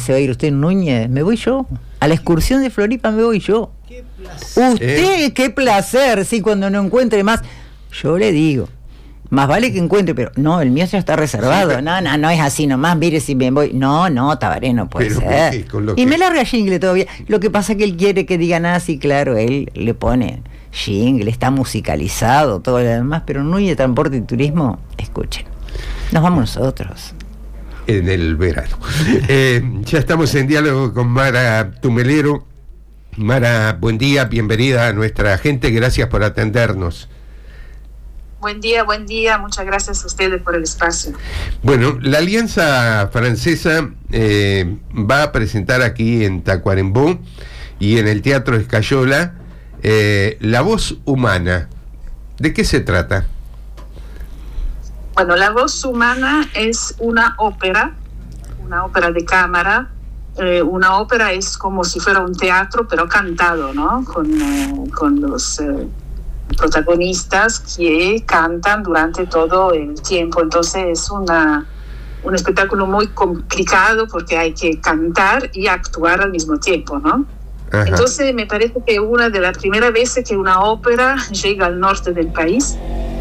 se va a ir usted, Núñez? Me voy yo. A la excursión de Floripa me voy yo. ¡Qué placer! Usted, qué placer, sí, cuando no encuentre más. Yo le digo, más vale que encuentre, pero no, el mío ya está reservado. Sí, no es así nomás, mire si me voy. No, Tabaré, no puede ser. Y me larga jingle todavía. Lo que pasa es que él quiere que diga nada, sí, claro, él le pone jingle, está musicalizado, todo lo demás, pero Núñez Transporte y Turismo, escuchen, nos vamos nosotros. En el verano. Ya estamos en diálogo con Mara Tumelero. Mara, buen día, bienvenida a nuestra gente, gracias por atendernos. Buen día, muchas gracias a ustedes por el espacio. Bueno, la Alianza Francesa va a presentar aquí en Tacuarembó y en el Teatro Escayola La Voz Humana. ¿De qué se trata? Bueno, La Voz Humana es una ópera de cámara. Una ópera es como si fuera un teatro, pero cantado, ¿no? Con los protagonistas que cantan durante todo el tiempo. Entonces es un espectáculo muy complicado porque hay que cantar y actuar al mismo tiempo, ¿no? Ajá. Entonces me parece que una de las primeras veces que una ópera llega al norte del país.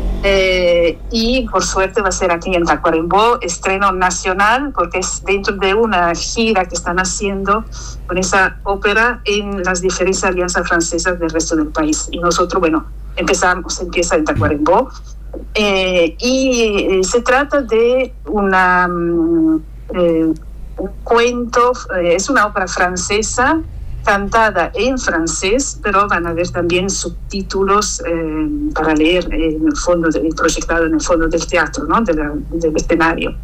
Y por suerte va a ser aquí en Tacuarembó, estreno nacional, porque es dentro de una gira que están haciendo con esa ópera en las diferentes alianzas francesas del resto del país. Y nosotros, bueno, empieza en Tacuarembó. Y se trata de un cuento, es una ópera francesa, cantada en francés, pero van a haber también subtítulos para leer en el fondo, proyectado en el fondo del teatro, ¿no? del escenario.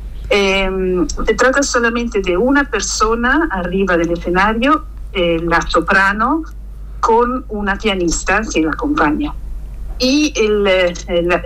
Se trata solamente de una persona arriba del escenario, la soprano, con una pianista que la acompaña. Y el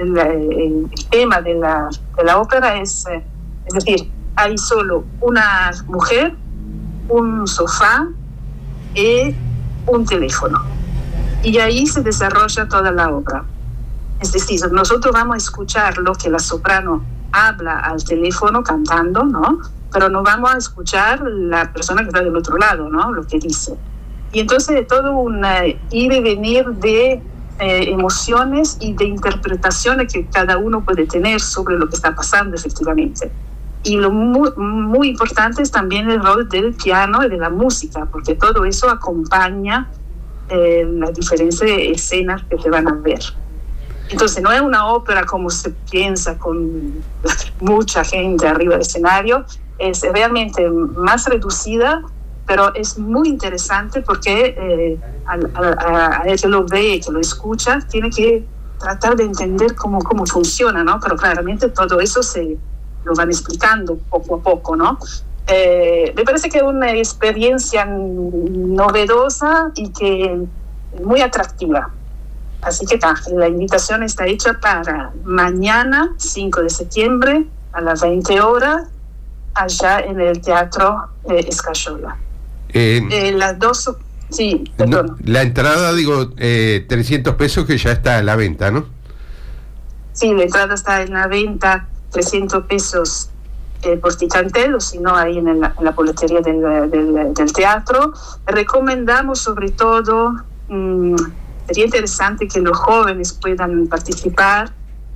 tema de la ópera es decir, hay solo una mujer, un sofá, y un teléfono. Y ahí se desarrolla toda la obra. Es decir, nosotros vamos a escuchar lo que la soprano habla al teléfono cantando, ¿no? Pero no vamos a escuchar la persona que está del otro lado, ¿no? Lo que dice. Y entonces todo un ir y venir de emociones y de interpretaciones que cada uno puede tener sobre lo que está pasando efectivamente. Y lo muy importante es también el rol del piano y de la música, porque todo eso acompaña las diferentes escenas que se van a ver. Entonces no es una ópera como se piensa con mucha gente arriba del escenario, es realmente más reducida, pero es muy interesante porque a él que lo ve, que lo escucha, tiene que tratar de entender cómo funciona, ¿no? Pero claramente todo eso lo van explicando poco a poco, ¿no? Me parece que es una experiencia novedosa y que muy atractiva. Así que la invitación está hecha para mañana, 5 de septiembre, a las 20 horas, allá en el Teatro Escayola. Las dos... Sí, perdón. No, la entrada, 300 pesos que ya está a la venta, ¿no? Sí, la entrada está en la venta, 300 pesos por Ticantel, o si no, ahí en la boletería del teatro. Recomendamos sobre todo, sería interesante que los jóvenes puedan participar,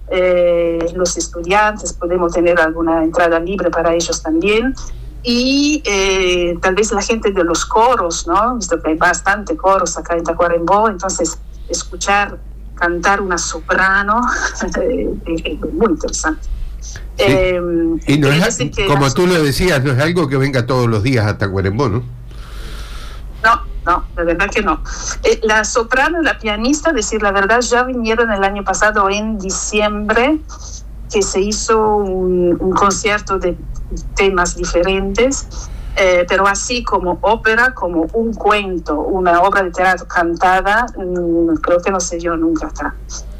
los estudiantes, podemos tener alguna entrada libre para ellos también, y tal vez la gente de los coros, ¿no? Visto que hay bastante coros acá en Tacuarembó, entonces escuchar cantar una soprano es muy interesante. Sí. Y no es, como tú lo decías, no es algo que venga todos los días a Tacuarembó, ¿no? No, la verdad que no. La soprano y la pianista, decir la verdad, ya vinieron el año pasado en diciembre, que se hizo un concierto de temas diferentes, pero así como ópera, como un cuento, una obra de teatro cantada, creo que no se dio nunca acá.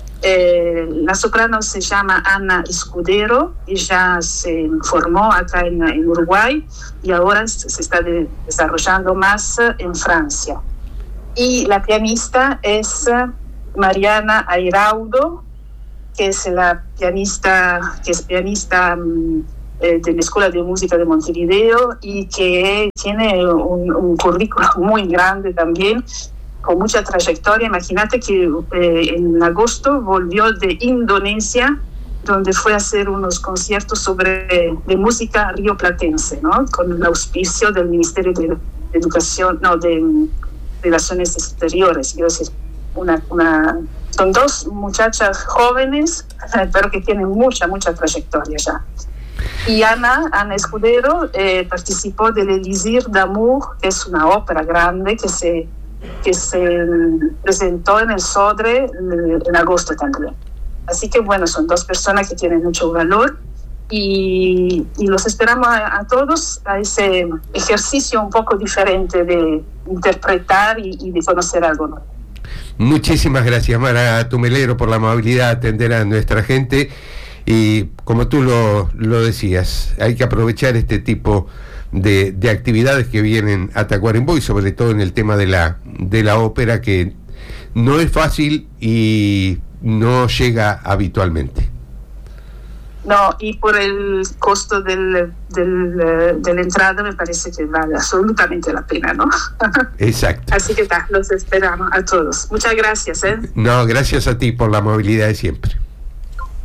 La soprano se llama Ana Escudero, ella se formó acá en Uruguay y ahora se está desarrollando más en Francia. Y la pianista es Mariana Airaudo, que es pianista de la Escuela de Música de Montevideo y que tiene un currículo muy grande también, con mucha trayectoria. Imagínate que en agosto volvió de Indonesia, donde fue a hacer unos conciertos de música rioplatense, ¿no? Con el auspicio del Ministerio de Educación, de Relaciones Exteriores. Quiero decir, son dos muchachas jóvenes, pero que tienen mucha trayectoria ya. Y Ana Escudero participó del Elixir d'Amour, que es una ópera grande que se presentó en el Sodre en agosto también. Así que bueno, son dos personas que tienen mucho valor y los esperamos a todos a ese ejercicio un poco diferente de interpretar y de conocer algo nuevo. Muchísimas gracias, Mara Tumelero, por la amabilidad de atender a nuestra gente. Y como tú lo decías, hay que aprovechar este tipo de actividades que vienen a Tacuarembó, y sobre todo en el tema de la ópera, que no es fácil y no llega habitualmente. No, y por el costo de la entrada me parece que vale absolutamente la pena, ¿no? Exacto. Así que los esperamos a todos. Muchas gracias. No, gracias a ti por la amabilidad de siempre.